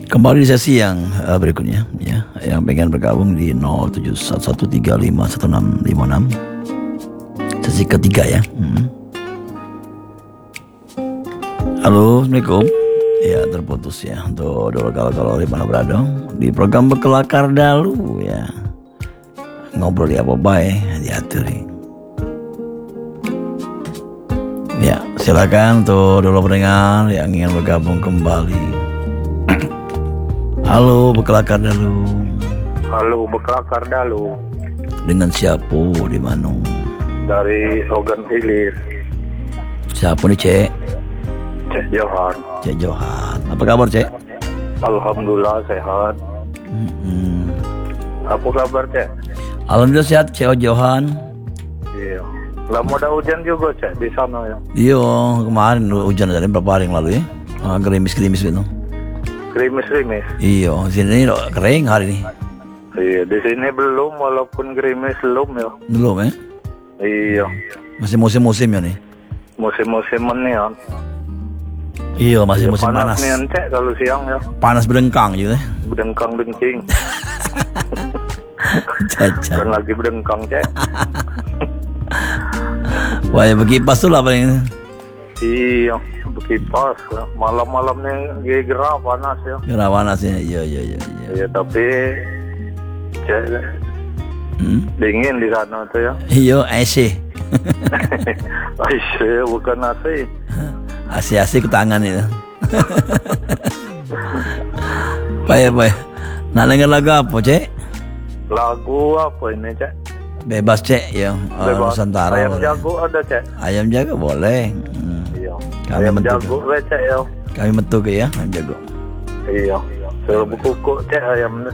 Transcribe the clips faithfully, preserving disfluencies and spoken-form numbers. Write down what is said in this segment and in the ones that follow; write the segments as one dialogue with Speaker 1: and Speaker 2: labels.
Speaker 1: Kembali di sesi yang uh, berikutnya ya, yang pengen bergabung di nol tujuh satu satu tiga lima satu enam lima enam. Sesi ketiga ya. Hmm. Halo, Assalamualaikum. Ya, terputus ya untuk dulu kalau-kalau di mana berada di program Bekelakar Dalu ya. Ngobrol ya apa baik diatur. Ya, silakan untuk dulu pendengar yang ingin bergabung kembali. Halo, Bekelakar Dalu.
Speaker 2: Halo, Bekelakar Dalu.
Speaker 1: Dengan siapa di mana?
Speaker 2: Dari Ogan Ilir.
Speaker 1: Siapa nih, Cek?
Speaker 2: Cek Johan.
Speaker 1: Cek Johan. Apa kabar, Cek?
Speaker 2: Alhamdulillah sehat.
Speaker 1: Mm-hmm.
Speaker 2: Apa kabar, Cek?
Speaker 1: Alhamdulillah sehat, Cek Johan.
Speaker 2: Iya. Lama ada hujan juga, Cek, di sana ya.
Speaker 1: Iya, kemarin hujan dari beberapa hari yang lalu ya. Ah, gerimis-gerimis gitu.
Speaker 2: Gerimis-gerimis.
Speaker 1: Iya, sini kering hari ini.
Speaker 2: Iya, di sini belum, walaupun gerimis belum ya.
Speaker 1: Belum ya?
Speaker 2: Iya.
Speaker 1: Masih musim-musim ya nih.
Speaker 2: Musim-musim ini ya.
Speaker 1: Iya, masih
Speaker 2: Iya,
Speaker 1: musim panas.
Speaker 2: Panas nih, Cek, kalau siang ya.
Speaker 1: Panas berdengkang gitu ya.
Speaker 2: Berdengkang-dengking.
Speaker 1: Caca.
Speaker 2: Dan lagi berdengkang, Cek.
Speaker 1: Wah, ya berkipas tuh lah paling.
Speaker 2: Iya, berkipas lah. Malam-malamnya gerah panas ya.
Speaker 1: Gerah panas ya, iya iya iya. Iya,
Speaker 2: iya tapi Cek,
Speaker 1: hmm?
Speaker 2: dingin di sana tuh ya.
Speaker 1: Iya, A C.
Speaker 2: A C bukan A C.
Speaker 1: A C A C ke tangan itu. Baik baik. Nak dengar lagu apa, Cek?
Speaker 2: Lagu apa ini, Cek?
Speaker 1: Bebas, Cek, yang
Speaker 2: Bebas.
Speaker 1: Nusantara.
Speaker 2: Ayam jago ada, Cek.
Speaker 1: Ayam jago boleh. Hmm.
Speaker 2: Iya.
Speaker 1: Kami
Speaker 2: Ayam
Speaker 1: bentuk
Speaker 2: jago we, Cek ya.
Speaker 1: Kami bentuk ya, ayam jago.
Speaker 2: Iya. Suruh bukuk, Cek, ayamnya.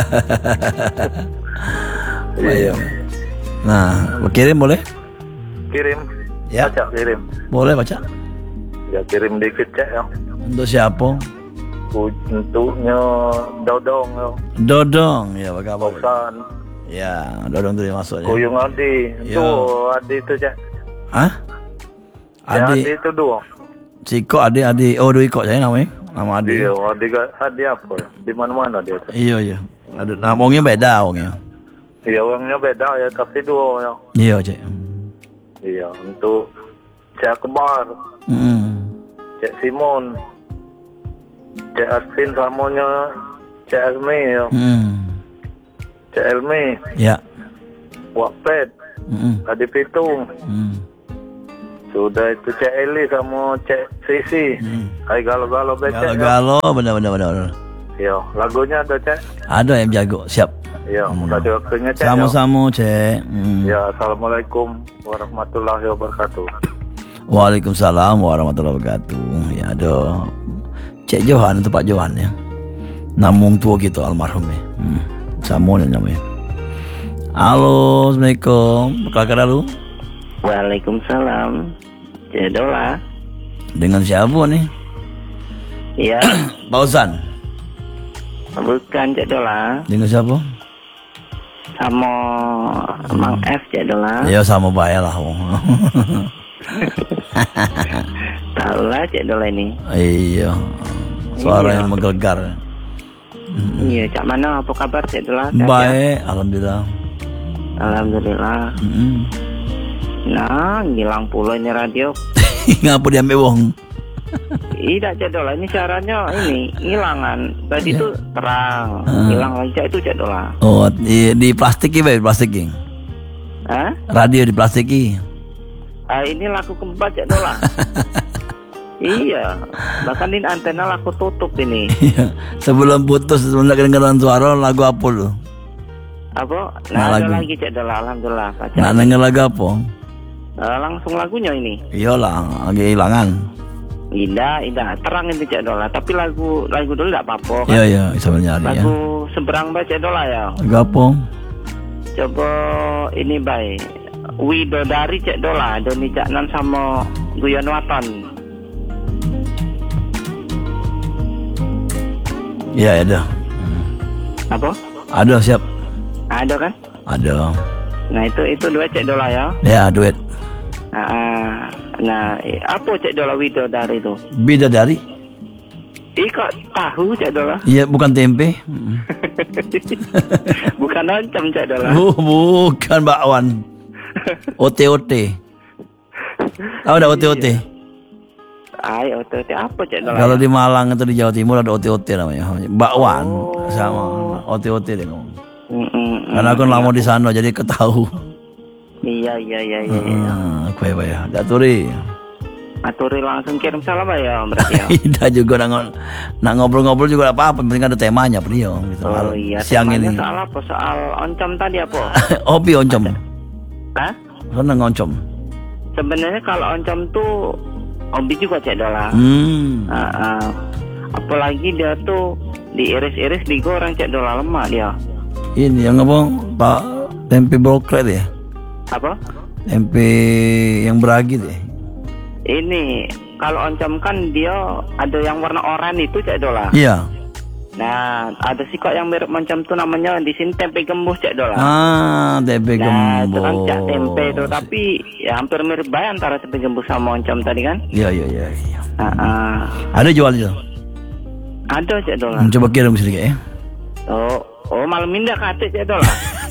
Speaker 1: Iya. Nah, kirim boleh?
Speaker 2: Kirim.
Speaker 1: Ya.
Speaker 2: Baca kirim.
Speaker 1: Boleh baca.
Speaker 2: Ya kirim dikit, Cek ya.
Speaker 1: Untuk siapa?
Speaker 2: Untuknya Dodong ya.
Speaker 1: Dodong, ya apa kabar?
Speaker 2: Bosan.
Speaker 1: Ya, Dodong tuh masuknya.
Speaker 2: Kuyung Adi.
Speaker 1: Ya.
Speaker 2: Tuh, Adi itu, Cek.
Speaker 1: Hah?
Speaker 2: Ya,
Speaker 1: Adi.
Speaker 2: Adi itu dua.
Speaker 1: Ciko Adi Adi. Oh, Dwi kok saya namanya. Nama Adi.
Speaker 2: Iya, Adi, Adi apa? Di mana-mana dia tuh.
Speaker 1: Iya, iya. Ada namanya beda orangnya.
Speaker 2: Iya, orangnya beda ya, tapi dua ya.
Speaker 1: Iya, Cek.
Speaker 2: Iya, untuk Cek Akbar,
Speaker 1: Hmm.
Speaker 2: Cek Simon, Cek Asvin samanya Cek Elmi ya.
Speaker 1: Hmm.
Speaker 2: Cek Elmi,
Speaker 1: Ya.
Speaker 2: Wapet,
Speaker 1: Hmm.
Speaker 2: Adi Pitung.
Speaker 1: Hmm.
Speaker 2: Sudah itu Cek Eli sama Cek Sisi.
Speaker 1: Hmm.
Speaker 2: Hai galo-galo becek ya.
Speaker 1: Galo-galo, benar-benar benar.
Speaker 2: Iya, lagunya ada, Cek.
Speaker 1: Ada yang jago, siap.
Speaker 2: Iya,
Speaker 1: Hmm.
Speaker 2: kasih waktunya, Cek.
Speaker 1: Sama-sama, Cek. Hmm.
Speaker 2: Ya, Assalamualaikum warahmatullahi wabarakatuh.
Speaker 1: Waalaikumsalam warahmatullahi wabarakatuh. Ya, ada Cek Johan itu Pak Johan ya. Namung tua gitu almarhum ya. Hmm. Sama namanya. Halo, Assalamualaikum. Bekelakar Dalu.
Speaker 3: Waalaikumsalam. Cedola.
Speaker 1: Dengan siapa nih?
Speaker 3: Iya.
Speaker 1: Pak Usan.
Speaker 3: Bukan Cedola.
Speaker 1: Dengan siapa?
Speaker 3: Sama Mang F Cedola.
Speaker 1: Ya sama bayar lah.
Speaker 3: Tahu lah Cedola ini.
Speaker 1: Iya. Suara
Speaker 3: Iya.
Speaker 1: yang menggelegar.
Speaker 3: Iya, Cak mana apa kabar Cedola?
Speaker 1: Baik, alhamdulillah.
Speaker 3: Alhamdulillah.
Speaker 1: Mm-mm.
Speaker 3: Nah, ngilang pula ini radio.
Speaker 1: Ngapa diambil wong?
Speaker 3: Tidak Cedola, ini caranya ini ngilangan. Tadi
Speaker 1: Iya.
Speaker 3: tuh terang,
Speaker 1: Ah.
Speaker 3: hilang lagi Cak, itu Cedola.
Speaker 1: Oh, di, di plastiki, Bay, plastiki.
Speaker 3: Hah?
Speaker 1: Radio di plastiki.
Speaker 3: Ah, ini laku keempat Cedola. Iya, bahkan ini antena laku tutup ini.
Speaker 1: Iya. Sebelum putus, sebelum kedengeran suara lagu apa lu?
Speaker 3: Apa?
Speaker 1: Nah,
Speaker 3: Nah, ada
Speaker 1: lagu.
Speaker 3: lagi Cak Dola, alhamdulillah. Baca.
Speaker 1: Nak denger lagu apa?
Speaker 3: Eh, langsung lagunya ini.
Speaker 1: Iyalah, lagi hilangan.
Speaker 3: Indah, indah, terang ini Cak Dola. Tapi lagu lagu dulu tidak apa-apa kan?
Speaker 1: Iya, iya, sambil nyari ya.
Speaker 3: Lagu seberang baca Cak Dola ya.
Speaker 1: Lagu apa?
Speaker 3: Coba ini bay. Widodari Cak Dola, Doni Cak Nan sama Guyon Waton.
Speaker 1: Iya, ada.
Speaker 3: Apa?
Speaker 1: Ada, siap.
Speaker 3: Ada kan?
Speaker 1: Ada.
Speaker 3: Nah itu itu dua Cak Dola ya.
Speaker 1: Ya, duet.
Speaker 3: Nah, nah eh, apa Cak Dola Widodari itu?
Speaker 1: Bidadari.
Speaker 3: Ih kok tahu Cak Dola?
Speaker 1: Iya, bukan tempe. Mm.
Speaker 3: Bukan oncom Cak Dola.
Speaker 1: Oh, bukan bakwan. O T O T. Tahu ada O T O T?
Speaker 3: Ay, O T O T apa Cak Dola?
Speaker 1: Kalau di Malang atau di Jawa Timur ada O T O T namanya. Bakwan
Speaker 3: Oh.
Speaker 1: sama O T O T deh ngomong.
Speaker 3: Mm, mm, mm.
Speaker 1: Karena aku lama di sana jadi ketahu.
Speaker 3: Iya iya iya iya. iya.
Speaker 1: Hmm, aku ya, ya. Daturi.
Speaker 3: Aturi langsung kirim salam ya berarti ya.
Speaker 1: Tidak juga nak, ngo- nak ngobrol-ngobrol juga apa apa, penting ada temanya Prio gitu.
Speaker 3: Oh
Speaker 1: Malam-
Speaker 3: iya.
Speaker 1: siang
Speaker 3: temanya
Speaker 1: ini.
Speaker 3: Soal apa? Soal oncom tadi apa?
Speaker 1: Opi oncom.
Speaker 3: Hah?
Speaker 1: Sana ngoncom.
Speaker 3: Sebenarnya kalau oncom tuh hobi juga Cak Dola.
Speaker 1: Hmm.
Speaker 3: Ah, ah. Apalagi dia tuh diiris-iris digoreng Cak Dola, lemak dia.
Speaker 1: Ini yang apa? Pak tempe brokrek ya.
Speaker 3: Apa?
Speaker 1: Tempe yang beragi deh.
Speaker 3: Ini kalau oncom kan dia ada yang warna oranye itu Cak Dola.
Speaker 1: Iya.
Speaker 3: Nah, ada sih kok yang mirip oncom tuh namanya di sini tempe gembus Cak Dola.
Speaker 1: Ah, tempe
Speaker 3: Nah, itu kan
Speaker 1: gembus.
Speaker 3: Cak tempe itu, tapi ya hampir mirip bae antara tempe gembus sama oncom tadi kan.
Speaker 1: Iya iya iya. iya.
Speaker 3: Ah, ah.
Speaker 1: Ada jual itu.
Speaker 3: Ada Cak Dola.
Speaker 1: Hmm, coba kirim sedikit ya.
Speaker 3: Oh, oh malam ini dah kate Cak Dola.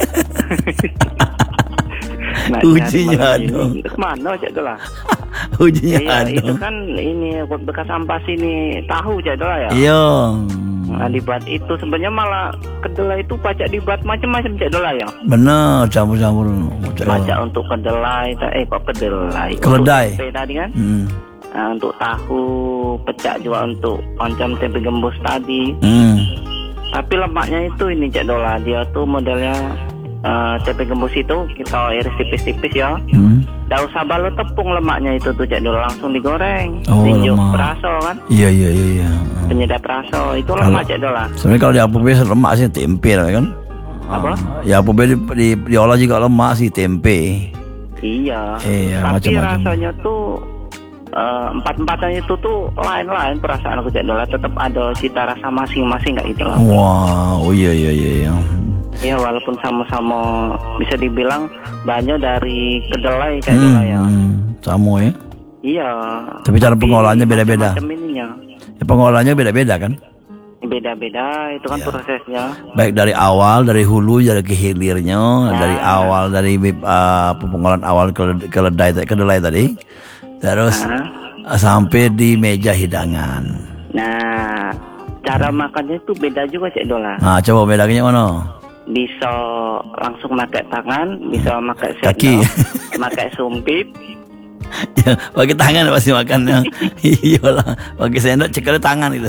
Speaker 3: Nah,
Speaker 1: Ujinya
Speaker 3: nyari malam
Speaker 1: ada.
Speaker 3: ini. Kemana Cak Dola?
Speaker 1: Ujinya
Speaker 3: Iya,
Speaker 1: ada.
Speaker 3: itu kan ini bekas sampah sini tahu Cak Dola ya.
Speaker 1: Iya.
Speaker 3: Nah, dibuat itu sebenarnya malah kedelai itu pacak dibuat macam-macam Cak Dola ya.
Speaker 1: Bener, campur-campur.
Speaker 3: Pacak untuk kedelai, eh kok kedelai?
Speaker 1: Keledai.
Speaker 3: Untuk tempe tadi kan.
Speaker 1: Hmm.
Speaker 3: Nah, untuk tahu, pecak juga untuk oncom tempe gembus tadi.
Speaker 1: Hmm.
Speaker 3: Tapi lemaknya itu ini Cak Dola, dia tuh modelnya eh, tempe gembus itu kita iris tipis-tipis ya.
Speaker 1: Hmm.
Speaker 3: Nggak usah balur tepung lemaknya itu tuh Cak Dola, langsung digoreng.
Speaker 1: Oh,
Speaker 3: Tinjuk
Speaker 1: lemak.
Speaker 3: peraso kan,
Speaker 1: Iya iya iya. iya.
Speaker 3: penyedap peraso itu
Speaker 1: Kalau-
Speaker 3: lemak Cak Dola.
Speaker 1: Sebenarnya kalau di Apobe lemak sih tempe lah kan.
Speaker 3: Apa?
Speaker 1: Ah, ya Apobe di, di, diolah juga lemak sih tempe.
Speaker 3: Iya.
Speaker 1: Iya,
Speaker 3: Tapi
Speaker 1: macam-macam.
Speaker 3: rasanya tuh eh, empat-empatannya itu tuh lain-lain perasaan aku Cak Dola, tetap ada cita rasa masing-masing nggak gitu lah.
Speaker 1: Wow, oh iya iya iya. iya.
Speaker 3: Ya walaupun sama-sama bisa dibilang banyak dari kedelai Cak Dola ya.
Speaker 1: Hmm, sama ya.
Speaker 3: Iya.
Speaker 1: Tapi cara pengolahannya beda-beda.
Speaker 3: Macam ininya.
Speaker 1: Ya, pengolahannya beda-beda kan.
Speaker 3: Beda-beda itu kan prosesnya.
Speaker 1: Baik dari awal, dari hulu, dari ke hilirnya,
Speaker 3: Nah.
Speaker 1: dari awal, dari uh, pengolahan awal ke keledai, kedelai tadi, terus
Speaker 3: Nah.
Speaker 1: uh, sampai di meja hidangan.
Speaker 3: Nah, cara makannya itu beda juga Cak Dola.
Speaker 1: Nah, coba bedanya mana?
Speaker 3: Bisa langsung pakai tangan, bisa pakai
Speaker 1: Kaki.
Speaker 3: sendok, pakai sumpit.
Speaker 1: Ya, pakai tangan pasti makannya. Iyalah, pakai sendok cekel tangan itu.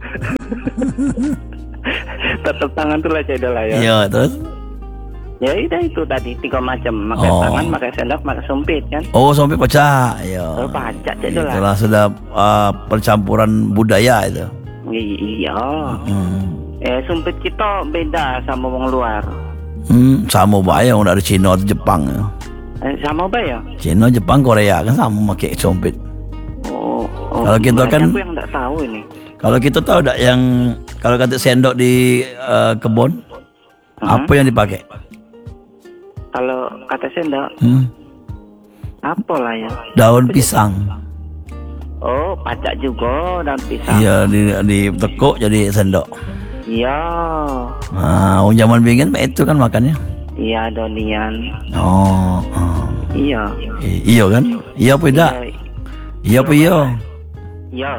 Speaker 3: Tetap tangan tuh lah Cak Dola ya.
Speaker 1: Iya, terus.
Speaker 3: Ya udah itu tadi tiga macam, pakai
Speaker 1: Oh.
Speaker 3: tangan, pakai sendok, pakai sumpit kan.
Speaker 1: Oh, sampai pecah. Iya.
Speaker 3: Oh, pacak Cak Dola.
Speaker 1: Itulah sudah uh, percampuran budaya itu.
Speaker 3: Iya.
Speaker 1: Hmm.
Speaker 3: Eh sumpit kita beda sama wong luar.
Speaker 1: Hmm, sama bayang dari Cina atau Jepang ya.
Speaker 3: Eh, sama apa ya?
Speaker 1: Cina, Jepang, Korea kan sama pakai sompit.
Speaker 3: Oh, oh
Speaker 1: Kalau kita
Speaker 3: berarti
Speaker 1: kan-
Speaker 3: aku yang nggak tahu ini.
Speaker 1: Kalau kita tahu tak yang kalau kata sendok di uh, kebun
Speaker 3: Hmm.
Speaker 1: apa yang dipakai?
Speaker 3: Kalau kata sendok,
Speaker 1: Hmm,
Speaker 3: apa lah ya?
Speaker 1: daun pisang.
Speaker 3: Oh, pacak juga dan pisang.
Speaker 1: Iya di di tekuk jadi sendok.
Speaker 3: Iya,
Speaker 1: Nah, orang zaman bingin itu kan makannya.
Speaker 3: iya donian.
Speaker 1: Oh, oh.
Speaker 3: Iya.
Speaker 1: I- iya kan? Iya apa tidak?
Speaker 3: Iya.
Speaker 1: Iya apa iya?
Speaker 3: Iya.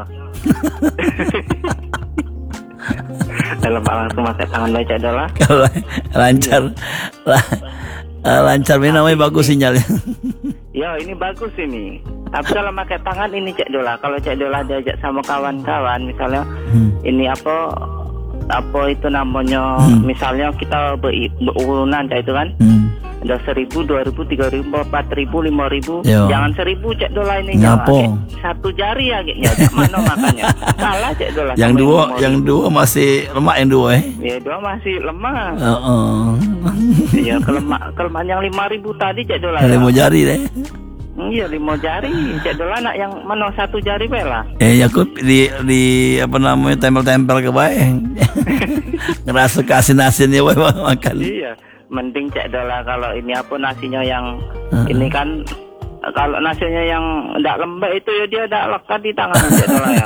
Speaker 3: Dalam langsung pakai tangan baca adalah.
Speaker 1: Kalau lancar, la- eh, lancar ini namanya bagus sinyalnya.
Speaker 3: Ya ini bagus ini. Tapi kalau pakai tangan ini Cak Dola. Kalau Cak Dola diajak sama kawan-kawan, misalnya
Speaker 1: Hmm.
Speaker 3: ini apa apa itu namanya,
Speaker 1: Hmm.
Speaker 3: misalnya kita ber, berurunan Cak itu kan.
Speaker 1: Hmm.
Speaker 3: Ada seribu, dua ribu, tiga ribu, empat ribu, lima ribu.
Speaker 1: Yo.
Speaker 3: Jangan seribu Cak Dola ini.
Speaker 1: Ngapo?
Speaker 3: Jawa. Satu jari ya kayaknya. Cak mana makannya? Salah Cak Dola.
Speaker 1: Yang
Speaker 3: sama
Speaker 1: dua,
Speaker 3: lima
Speaker 1: yang
Speaker 3: ribu.
Speaker 1: dua masih lemak yang dua eh.
Speaker 3: Ya dua masih lemah.
Speaker 1: Heeh.
Speaker 3: Iya kelemak kelemahan yang lima ribu tadi Cak Dola.
Speaker 1: Ada
Speaker 3: Ya.
Speaker 1: mau jari deh.
Speaker 3: Iya lima jari. Cak Dola nak yang mana satu jari bela.
Speaker 1: Eh, aku di di apa namanya tempel-tempel ke bae. Ngerasa kasih asinnya wae makan.
Speaker 3: Iya. Mending Cak Dola kalau ini apa nasinya yang
Speaker 1: Heeh.
Speaker 3: ini kan, kalau nasinya yang ndak lembek itu ya dia ndak lekat di tangan Cak Dola ya.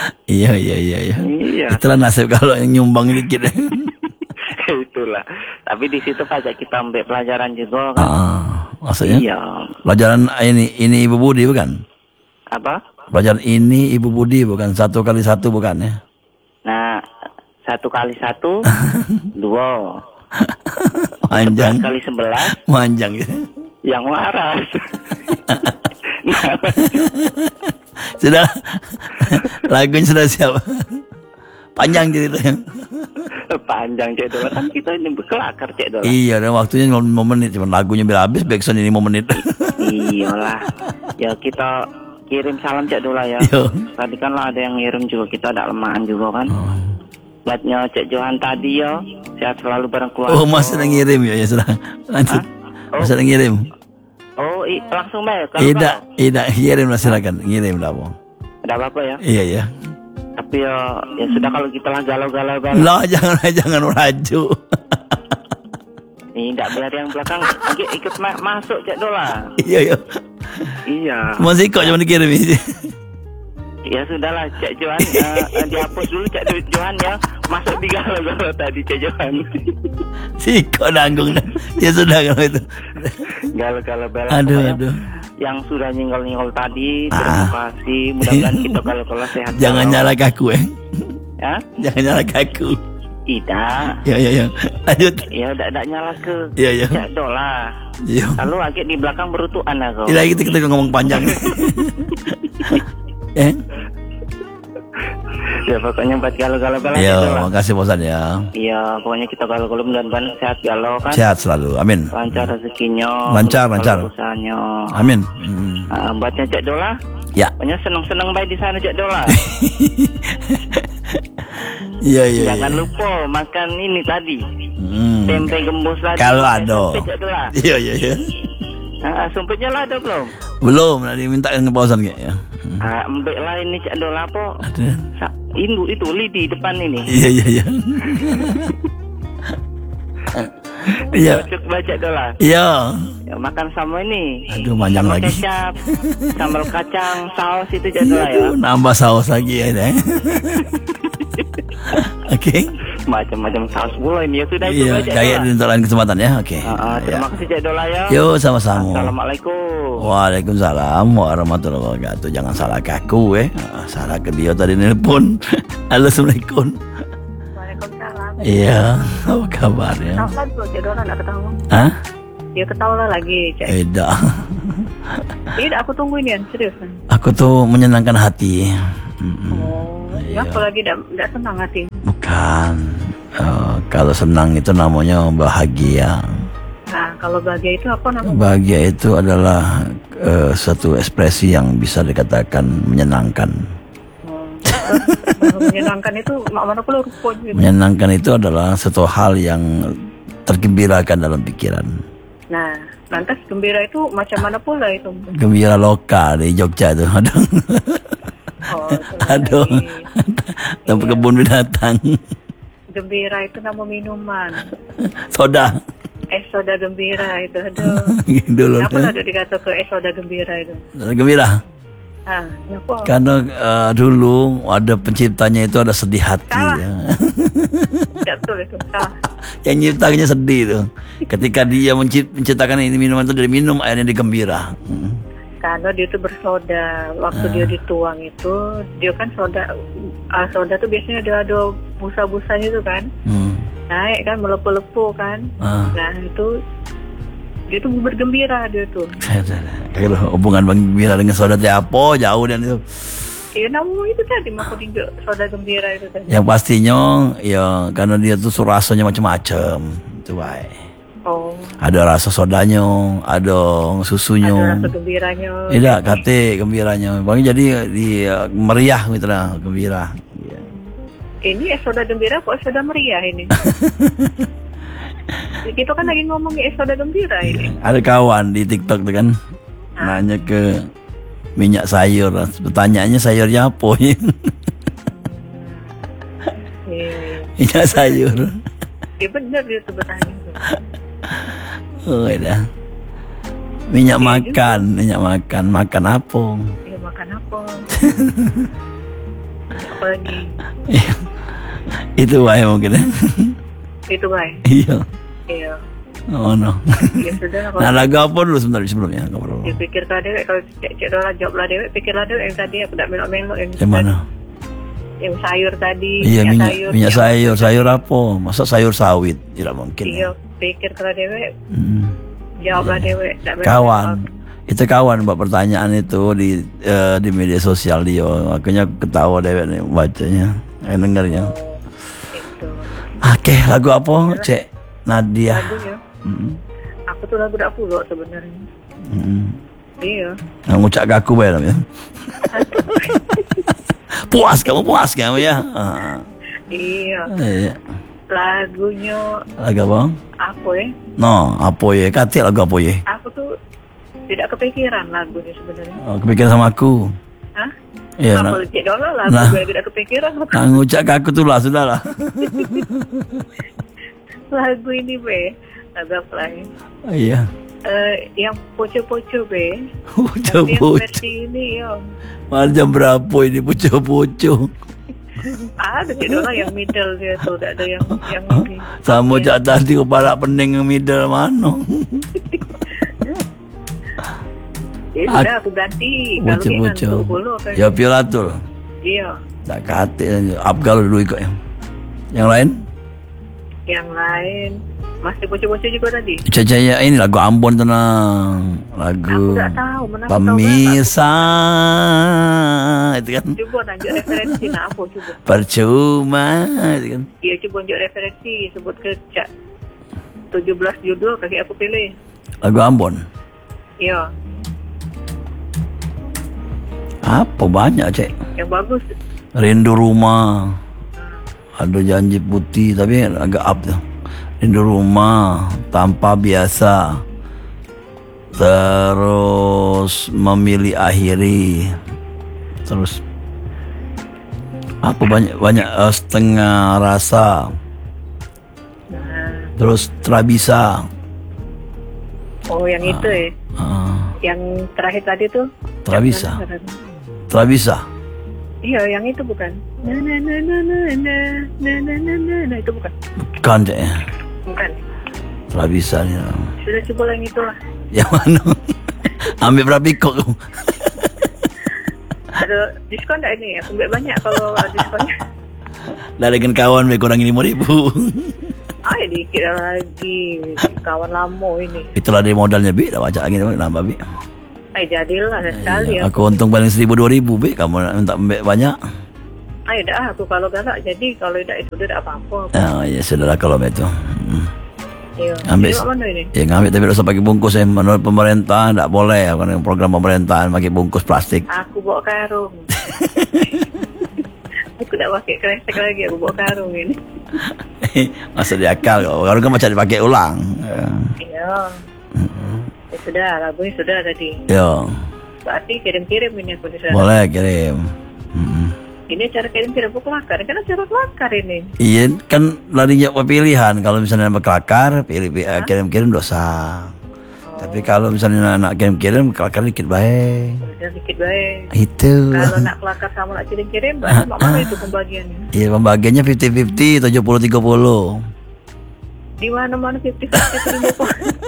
Speaker 1: Iya iya iya iya.
Speaker 3: Iya.
Speaker 1: Itulah nasib kalau yang nyumbang dikit.
Speaker 3: Itulah. Tapi di situ pajak kita ambil pelajaran juga kan.
Speaker 1: Ah, maksudnya?
Speaker 3: Iya.
Speaker 1: Pelajaran ini ini Ibu Budi bukan?
Speaker 3: Apa?
Speaker 1: Pelajaran ini Ibu Budi bukan satu kali satu bukan ya?
Speaker 3: Nah, satu kali satu, dua.
Speaker 1: Panjang.
Speaker 3: Sebelas kali sebelas,
Speaker 1: Panjang gitu.
Speaker 3: yang waras. Nah,
Speaker 1: Sudah lagunya sudah siap. Panjang gitu ya.
Speaker 3: panjang Cek Dola kan kita ini berkelakar Cek Dola.
Speaker 1: Iya, dan waktunya lima menit, cuma lagunya biar habis, backsound ini lima menit.
Speaker 3: Iyalah. Ya kita kirim salam Cek Dola ya.
Speaker 1: Yo.
Speaker 3: Tadi kan lah ada yang ngirim juga, kita ada lemahan juga kan.
Speaker 1: Oh.
Speaker 3: Buatnya Cek Johan tadi ya, sehat selalu bareng keluarga.
Speaker 1: Oh, Mas sedang ngirim ya, ya sudah. Lanjut.
Speaker 3: Oh.
Speaker 1: Mas sedang ngirim.
Speaker 3: Oh, i, langsung baik. Kalau
Speaker 1: Tidak, tidak, ngirim lah silakan, ngirim lah, Bang.
Speaker 3: ada apa-apa ya.
Speaker 1: Iya, iya.
Speaker 3: Tapi ya, ya sudah kalau kita lah galau-galau galau.
Speaker 1: Lah, jangan jangan merajuk.
Speaker 3: Ini enggak biar yang belakang ikut, ikut ma masuk Cek Dola.
Speaker 1: Iya, iya.
Speaker 3: Iya.
Speaker 1: Masih kok cuma dikirim ini.
Speaker 3: Ya sudahlah Cek Johan, uh, dihapus dulu Cek Johan ya. Masuk di galau-galau tadi Cek Johan.
Speaker 1: Si kok nanggung. Ya sudah kalau itu.
Speaker 3: Galau-galau bela.
Speaker 1: Aduh,
Speaker 3: Pokoknya
Speaker 1: aduh.
Speaker 3: yang sudah nyinggol-nyinggol tadi, terima
Speaker 1: Ah.
Speaker 3: kasih. Mudah-mudahan kita kalau-kalau sehat.
Speaker 1: Jangan nyala kaku, eh.
Speaker 3: Ya?
Speaker 1: Jangan nyala kaku.
Speaker 3: Tidak.
Speaker 1: Ya, ya, ya. Lanjut.
Speaker 3: Ya udah udah nyala ke
Speaker 1: Iya, iya.
Speaker 3: Cek Dola.
Speaker 1: Iya.
Speaker 3: Lalu agak di belakang berutuan aku.
Speaker 1: Tidak kita kita ngomong panjang. Eh?
Speaker 3: Ya pokoknya buat galau-galau bela Cek
Speaker 1: Iya,
Speaker 3: Dola.
Speaker 1: makasih bosan ya.
Speaker 3: Iya, pokoknya kita galau-galau mudah-mudahan sehat galau kan.
Speaker 1: Sehat selalu. Amin.
Speaker 3: Lancar rezekinya.
Speaker 1: Lancar,
Speaker 3: terus
Speaker 1: lancar.
Speaker 3: kalau usahanya.
Speaker 1: Amin. Hmm.
Speaker 3: Uh, buatnya Cek Dola.
Speaker 1: Ya.
Speaker 3: Pokoknya seneng-seneng baik di sana Cek Dola.
Speaker 1: Iya, iya.
Speaker 3: Jangan
Speaker 1: iya.
Speaker 3: lupa makan ini tadi.
Speaker 1: Hmm.
Speaker 3: Tempe gembus tadi.
Speaker 1: Kalau
Speaker 3: Eh,
Speaker 1: ada.
Speaker 3: sumpit, Cek Dola.
Speaker 1: Iya, iya, iya.
Speaker 3: Ah, sumpitnya lah ada belum?
Speaker 1: Belum, nanti minta ke bosan kayak ya. Hmm.
Speaker 3: Ah, ambek lah ini Cek Dola po.
Speaker 1: Ada.
Speaker 3: Sa Indu itu lidi depan ini.
Speaker 1: Iya, iya, iya. Iya.
Speaker 3: Cocok baca Dola.
Speaker 1: Iya.
Speaker 3: Ya, makan sama ini.
Speaker 1: Aduh, panjang
Speaker 3: Sambal
Speaker 1: lagi.
Speaker 3: kecap, sambal kacang, saus itu Cek Dola ya.
Speaker 1: Aduh, nambah saus lagi ya. Deh. Oke.
Speaker 3: Macam-macam saus pula ini ya sudah itu
Speaker 1: Iya,
Speaker 3: baca
Speaker 1: kayak
Speaker 3: Dola.
Speaker 1: untuk lain kesempatan ya. Oke.
Speaker 3: Ah, ah, terima kasih Cek Dola ya.
Speaker 1: Yo, sama-sama.
Speaker 3: Assalamualaikum.
Speaker 1: Waalaikumsalam warahmatullahi wabarakatuh. Jangan salah kaku eh. Ah, salah ke dia tadi nelpon. Halo, Assalamualaikum.
Speaker 4: Waalaikumsalam.
Speaker 1: Iya, apa kabarnya?
Speaker 4: Tahu tuh Cek Dola nggak ketemu.
Speaker 1: Hah?
Speaker 4: Dia ketawa lah lagi Cek.
Speaker 1: Beda.
Speaker 4: Tidak, aku tungguin ya, seriusan.
Speaker 1: Aku tuh menyenangkan hati. Mm-mm.
Speaker 4: Oh,
Speaker 1: Iya.
Speaker 4: aku lagi tidak senang hati.
Speaker 1: Bukan. Eh, kalau senang itu namanya bahagia.
Speaker 4: Nah, kalau bahagia itu apa namanya?
Speaker 1: Bahagia itu adalah eh, suatu ekspresi yang bisa dikatakan menyenangkan.
Speaker 4: Oh, terus, kalau menyenangkan itu mak mana perlu rupo gitu.
Speaker 1: Menyenangkan itu adalah suatu hal yang tergembirakan dalam pikiran.
Speaker 4: Nah, lantas gembira itu macam mana pula itu?
Speaker 1: Gembira lokal di Jogja itu. Aduh.
Speaker 4: Oh,
Speaker 1: Aduh. Tempat kebun binatang.
Speaker 4: gembira itu nama minuman.
Speaker 1: Soda.
Speaker 4: Es soda gembira itu, aduh.
Speaker 1: Dulu.
Speaker 4: Apa ada dikata ke es soda gembira itu?
Speaker 1: Gembira.
Speaker 4: Ah, ya kok.
Speaker 1: Karena eh, dulu ada penciptanya itu ada sedih hati.
Speaker 4: Salah.
Speaker 1: Ya.
Speaker 4: Tidak betul itu, salah.
Speaker 1: Yang nyiptanya sedih itu. Ketika dia mencipt- menciptakan ini minuman itu dari minum airnya digembira. Hmm.
Speaker 4: Karena dia itu bersoda. Waktu dia dituang itu, dia kan soda, ah, soda tuh biasanya ada ada busa-busanya itu kan,
Speaker 1: Hmm.
Speaker 4: naik kan melepuh-lepuh kan.
Speaker 1: Ah.
Speaker 4: Nah itu dia tuh bergembira dia tuh.
Speaker 1: Kayak hubungan Bang Gembira dengan soda teh apa jauh dan itu.
Speaker 4: Ya namun itu tadi maka dia soda gembira itu tadi.
Speaker 1: Yang pastinya ya karena dia tuh rasanya macam-macam. Itu baik.
Speaker 4: Oh,
Speaker 1: Ada rasa sodanya, ada susunya.
Speaker 4: ada rasa gembiranya.
Speaker 1: Tidak, kate gembiranya. Bang jadi di uh, meriah gitu lah, gembira. Iya.
Speaker 4: Ini es soda gembira kok es soda meriah ini. Kita kan lagi ngomong es soda gembira ini.
Speaker 1: Ada kawan di TikTok tuh kan nanya ke minyak sayur. Pertanyaannya sayurnya apa?
Speaker 4: Iya.
Speaker 1: Minyak sayur.
Speaker 4: Ya benar dia tuh bertanya.
Speaker 1: Oh, dah. Minyak makan, minyak makan, makan apa?
Speaker 4: Ya makan apa? Apa lagi.
Speaker 1: Itu baik mungkin.
Speaker 4: Itu baik.
Speaker 1: Iya.
Speaker 4: Iya.
Speaker 1: Oh no.
Speaker 4: Ya sudah.
Speaker 1: Nah lagu apa dulu sebentar sebelumnya? Nggak perlu.
Speaker 4: Dia pikir kan dewek kalau cek cek dolar jawablah dewek pikirlah dewek yang tadi aku tak melok-melok yang,
Speaker 1: Yang mana?
Speaker 4: yang sayur tadi.
Speaker 1: Iya minyak
Speaker 4: sayur,
Speaker 1: minyak
Speaker 4: yang-
Speaker 1: sayur sayur apa? Masa sayur sawit? Tidak mungkin.
Speaker 4: Iya, pikir kalau dewek
Speaker 1: Hmm.
Speaker 4: jawablah dewek tak melok-melok.
Speaker 1: Kawan, itu kawan buat pertanyaan itu di eh, di media sosial dia. Makanya ketawa deh nih bacanya, eh, dengarnya.
Speaker 4: Itu.
Speaker 1: Oke, lagu apa? Cek Nadia.
Speaker 4: Lagu ya.
Speaker 1: Mm,
Speaker 4: Aku tuh lagu tak pulau sebenarnya.
Speaker 1: mm.
Speaker 4: Iya.
Speaker 1: Yang ngucap ke aku bayar ya. Puas kamu puas kamu ya. Ah,
Speaker 4: Iya.
Speaker 1: iya.
Speaker 4: Lagunya
Speaker 1: Lagu apa?
Speaker 4: apa ya?
Speaker 1: No, apa ya? Katik lagu apa ya?
Speaker 4: Aku tuh tidak kepikiran lagunya sebenarnya.
Speaker 1: Oh, kepikiran sama aku.
Speaker 4: Hah?
Speaker 1: Iya,
Speaker 4: Apa
Speaker 1: nak.
Speaker 4: lecet dolar lagu
Speaker 1: Nah.
Speaker 4: gue tidak kepikiran.
Speaker 1: Nah, ngucap ke aku tuh lah, sudah lah.
Speaker 4: Lagu ini be, lagu apa lagi?
Speaker 1: Oh, iya.
Speaker 4: Eh, yang poco-poco be. Tapi yang
Speaker 1: Pucuk-pucuk.
Speaker 4: versi ini ya.
Speaker 1: Malam jam berapa ini pucuk-pucuk?
Speaker 4: Ada cik dolar yang middle dia tuh, tak ada yang yang ini.
Speaker 1: Sama cak tadi kepala pening yang middle mana?
Speaker 4: Ya sudah aku ganti. Kalau
Speaker 1: Bocor-bocor.
Speaker 4: ingat tuh bulu kan.
Speaker 1: Ya piolatul.
Speaker 4: Iya.
Speaker 1: Tak katik Abgal dulu ikut yang. Yang lain?
Speaker 4: Yang lain masih poco-poco juga tadi.
Speaker 1: Cacaya ini lagu Ambon tenang. Lagu
Speaker 4: Aku tak tahu mana aku tahu
Speaker 1: Pemisah itu kan.
Speaker 4: berapa. Coba tunjuk referensi nak apa coba.
Speaker 1: Percuma itu kan.
Speaker 4: Iya coba tunjuk referensi sebut ke cak tujuh belas judul kaki aku pilih.
Speaker 1: Lagu Ambon.
Speaker 4: Iya,
Speaker 1: Apa banyak cek?
Speaker 4: yang bagus.
Speaker 1: Rindu Rumah. Ada Janji Putih tapi agak up tuh. Rindu Rumah, Tanpa Biasa. Terus Memilih Akhiri. Terus apa banyak banyak eh, Setengah Rasa.
Speaker 4: Nah,
Speaker 1: Terus Trabisa.
Speaker 4: oh yang itu ya.
Speaker 1: Ah,
Speaker 4: Yang terakhir tadi tuh.
Speaker 1: Trabisa.
Speaker 4: Yang mana?
Speaker 1: Trabisa.
Speaker 4: Iya, yang itu bukan. Na na na na na na na na na na na itu bukan.
Speaker 1: Bukan cek ya.
Speaker 4: Bukan.
Speaker 1: Trabisa ni.
Speaker 4: Sudah coba yang itu lah.
Speaker 1: Yang mana? Ambil berapa ikut tu?
Speaker 4: Ada diskon tak ini? Aku ambil banyak kalau ada diskonnya.
Speaker 1: Dah dengan kawan lebih kurang lima ribu.
Speaker 4: Ay, dikit lagi. Kawan lama ini.
Speaker 1: Itulah dia modalnya Bi. Dah baca lagi nambah Bi.
Speaker 4: Ay, jadilah sekali ya.
Speaker 1: Aku untung paling seribu dua ribu Bi. Kamu nak minta ambil banyak.
Speaker 4: Ay, dah aku kalau galak jadi kalau tidak itu tidak apa-apa.
Speaker 1: Ah, ya sudahlah kalau begitu. Hmm.
Speaker 4: Iya.
Speaker 1: Ambil.
Speaker 4: Ini mak mana ini?
Speaker 1: Ya ngambil tapi tak usah pakai bungkus eh. Menurut pemerintah tak boleh. Karena program pemerintahan pakai bungkus plastik.
Speaker 4: Aku bawa karung. Aku tak pakai kresek lagi, aku bawa karung ini.
Speaker 1: Masa dia akal kau. Karena kan macam dipakai ulang.
Speaker 4: Iya. Ya sudah, lagunya sudah tadi.
Speaker 1: Ya.
Speaker 4: Berarti kirim-kirim ini aku di sana.
Speaker 1: Boleh kirim. Hmm.
Speaker 4: Ini cara kirim-kirim aku kelakar. Kan cara kelakar ini.
Speaker 1: Iya kan lari jawab pilihan. Kalau misalnya nak kelakar, pilih pilih, kirim-kirim dosa. Tapi kalau misalnya nak, nak kirim-kirim, kelakar dikit baik.
Speaker 4: Sudah dikit baik.
Speaker 1: Itu.
Speaker 4: Kalau nak kelakar sama nak kirim-kirim, berarti mak mana itu pembagiannya?
Speaker 1: Iya pembagiannya fifty fifty, tujuh puluh tiga puluh.
Speaker 4: Di mana-mana fifty fifty terima kok.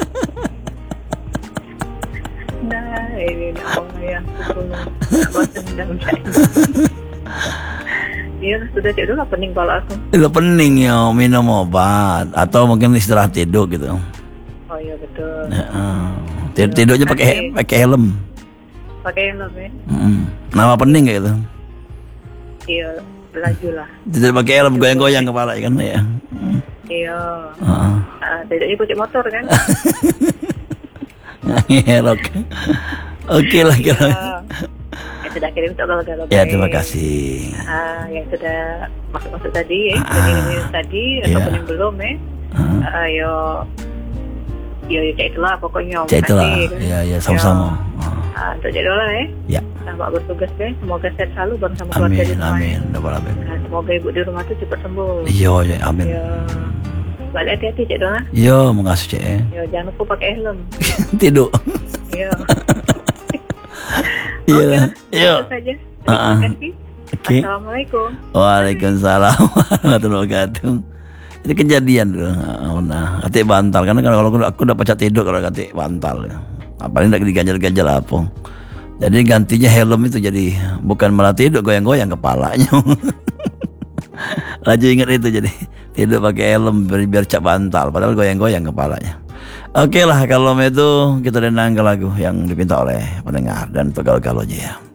Speaker 4: Nah, ini nak mengayang pukul. Nak balas dendam saya. Iya, sudah cek dulu pening kepala aku.
Speaker 1: Itu pening ya minum obat atau mungkin istirahat tidur gitu.
Speaker 4: Oh iya betul.
Speaker 1: Ya, uh. Tid- tidurnya pakai pakai helm.
Speaker 4: Pakai helm ya?
Speaker 1: Mm. Nama pening kayak gitu.
Speaker 4: Iya, belaju lah.
Speaker 1: Tidur pakai helm goyang-goyang kepala kan ya. Mm.
Speaker 4: Iya.
Speaker 1: Uh.
Speaker 4: Ah, tidak ikut cek motor kan?
Speaker 1: Ngelok. Oke lah kalau.
Speaker 4: Ah, yang sudah kirim untuk kalau-kalau.
Speaker 1: Ya terima kasih.
Speaker 4: Ah, yang sudah masuk-masuk tadi ya,
Speaker 1: Ah.
Speaker 4: ini tadi
Speaker 1: Iya.
Speaker 4: ataupun yang belum ya.
Speaker 1: Uh.
Speaker 4: Ah, yo, yo, yo cek itulah pokoknya.
Speaker 1: Cek itulah.
Speaker 4: Kasih, kan?
Speaker 1: Ya ya sama-sama.
Speaker 4: Yo.
Speaker 1: Uh.
Speaker 4: Ah, untuk cek dulu ya.
Speaker 1: Ya.
Speaker 4: Selamat bertugas deh. Semoga sehat selalu bang sama keluarga di
Speaker 1: Amin
Speaker 4: rumah.
Speaker 1: amin. Double amin.
Speaker 4: Nah, semoga ibu di rumah tuh cepat sembuh.
Speaker 1: Iya ya amin.
Speaker 4: Yo. Balik hati-hati cek dong.
Speaker 1: Yo makasih cek. eh.
Speaker 4: Yo, jangan lupa pakai helm.
Speaker 1: Tidur.
Speaker 4: Yo.
Speaker 1: Iya.
Speaker 4: Oke lah,
Speaker 1: Yo.
Speaker 4: itu saja.
Speaker 1: Ah, ah.
Speaker 4: Terima kasih.
Speaker 1: Oke.
Speaker 4: Assalamualaikum.
Speaker 1: Waalaikumsalam warahmatullahi wabarakatuh. Ini kejadian tuh. Nah, katik bantal karena kalau aku, aku udah pacak tidur kalau katik bantal. Apalagi nak diganjal-ganjal apa. Jadi gantinya helm itu jadi bukan malah tidur goyang-goyang kepalanya. Laju ingat itu jadi tidur pakai helm biar, biar cak bantal padahal goyang-goyang kepalanya. Oke lah kalau itu kita denang ke lagu yang dipinta oleh pendengar dan untuk galau-galau aja ya.